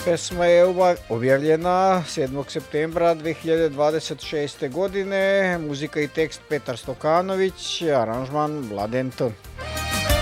Pesma je objavljena 7. septembra 2026. godine, muzika i tekst Petar Stokanović, aranžman Mladen T.